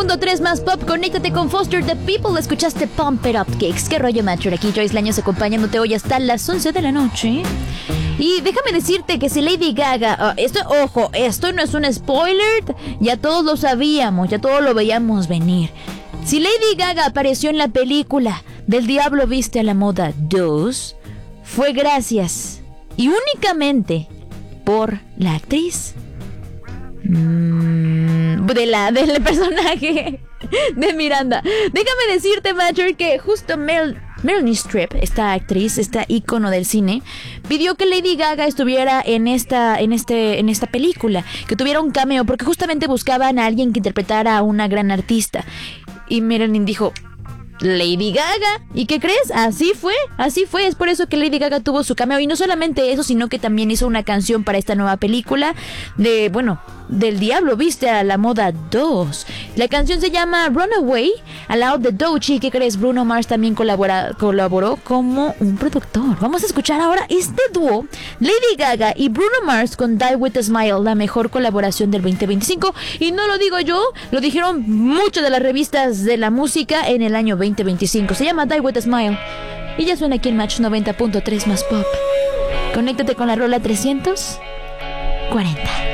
90.3 más pop. Conéctate con Foster the People. Escuchaste Pump It Up Kicks. ¿Qué rollo, Macho? Aquí Joyce Laños acompañándote hoy hasta las 11 de la noche. Y déjame decirte que si Lady Gaga... esto no es un spoiler. Ya todos lo sabíamos, ya todos lo veíamos venir. Si Lady Gaga apareció en la película Del Diablo Viste a la Moda 2, fue gracias y únicamente por la actriz del personaje de Miranda. Déjame decirte, Matcher, que justo Meryl Streep, esta actriz, esta ícono del cine, pidió que Lady Gaga estuviera en esta película, que tuviera un cameo, porque justamente buscaban a alguien que interpretara a una gran artista. Y Marilyn dijo: Lady Gaga. ¿Y qué crees? Así fue. Es por eso que Lady Gaga tuvo su cameo. Y no solamente eso, sino que también hizo una canción para esta nueva película Del Diablo Viste a la Moda 2. La canción se llama Runaway, al lado de Doechii. ¿Qué crees? Bruno Mars también colaboró como un productor. Vamos a escuchar ahora este dúo, Lady Gaga y Bruno Mars, con Die With a Smile, la mejor colaboración del 2025. Y no lo digo yo, lo dijeron muchas de las revistas de la música en el año 2025. Se llama Die With a Smile y ya suena aquí en Match 90.3 más pop. Conéctate con la rola 340.